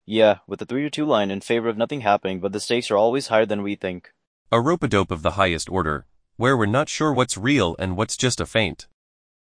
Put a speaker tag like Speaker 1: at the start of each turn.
Speaker 1: Yeah, with the 3-2 line in favor of nothing happening, but the stakes are always higher than we think.
Speaker 2: A rope-a-dope of the highest order, where we're not sure what's real and what's just a feint.